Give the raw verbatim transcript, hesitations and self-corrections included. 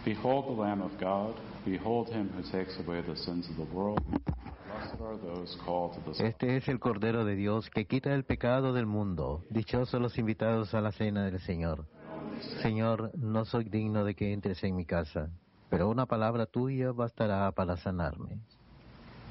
Behold the Lamb of God. Behold him who takes away the sins of the world. Blessed are those called to the... Este es el Cordero de Dios que quita el pecado del mundo. Dichosos los invitados a la cena del Señor. Señor, no soy digno de que entres en mi casa, pero una palabra tuya bastará para sanarme.